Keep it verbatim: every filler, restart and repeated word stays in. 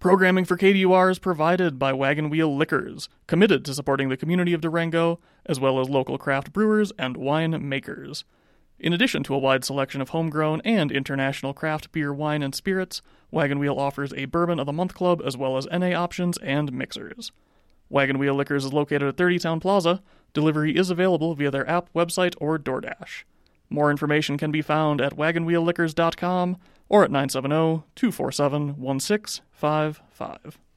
Programming for K D U R is provided by Wagon Wheel Liquors, committed to supporting the community of Durango, as well as local craft brewers and wine makers. In addition to a wide selection of homegrown and international craft beer, wine, and spirits, Wagon Wheel offers a Bourbon of the Month Club as well as N A options and mixers. Wagon Wheel Liquors is located at thirty Town Plaza. Delivery is available via their app, website, or DoorDash. More information can be found at wagon wheel liquors dot com or at nine seven zero, two four seven, one six five five.